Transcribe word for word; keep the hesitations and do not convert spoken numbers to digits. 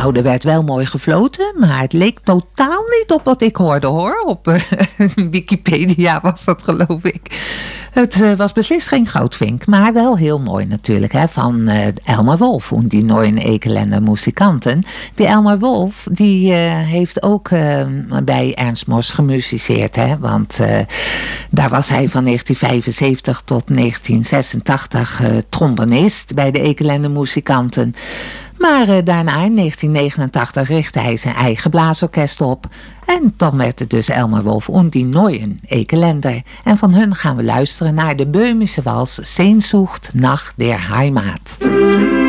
Nou, er werd wel mooi gefloten, maar het leek totaal niet op wat ik hoorde, hoor. Op uh, Wikipedia was dat, geloof ik. Het uh, was beslist geen goudvink, maar wel heel mooi natuurlijk. Hè, van uh, Elmer Wolf, en die neuen Ekelender muzikanten. Die Elmer Wolf, die uh, heeft ook uh, bij Ernst Mos gemusiceerd. Hè, want uh, daar was hij van negentien vijfenzeventig tot negentien zesentachtig uh, trombonist bij de Ekelender muzikanten. Maar uh, daarna in negentien negenentachtig richtte hij zijn eigen blaasorkest op. En dan werd het dus Elmer Wolf en die neuen Ekelender. En van hun gaan we luisteren naar de Böhmische wals Sehnsucht nach der Heimat.